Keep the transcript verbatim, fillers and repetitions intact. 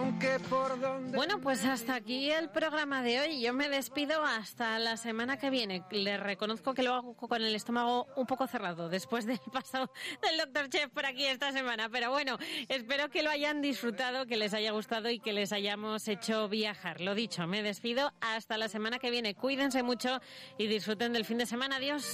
Bueno, pues hasta aquí el programa de hoy. Yo me despido hasta la semana que viene. Le reconozco que lo hago con el estómago un poco cerrado después del pasado del doctor Chef por aquí esta semana. Pero bueno, espero que lo hayan disfrutado, que les haya gustado y que les hayamos hecho viajar. Lo dicho, me despido hasta la semana que viene. Cuídense mucho y disfruten del fin de semana. Adiós.